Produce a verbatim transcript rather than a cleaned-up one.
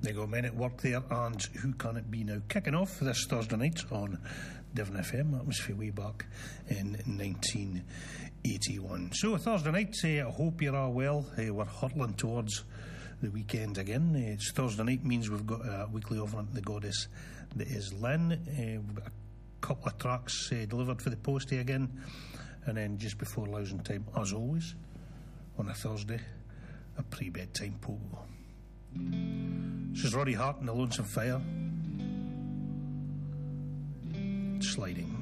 They go, men at work there, and Who Can It Be Now? Kicking off this Thursday night on Devon F M. That was for way back in nineteen eighty-one. So, Thursday night, uh, I hope you're all well. Uh, we're hurtling towards the weekend again. Uh, it's Thursday night, means we've got a weekly offering to the goddess that is Lynn. Uh, we've got a couple of tracks uh, delivered for the postie again. And then just before lousing time, as always, on a Thursday, a pre-bedtime pogo. This is Roddy Hart and the Lonesome Fire. Sliding.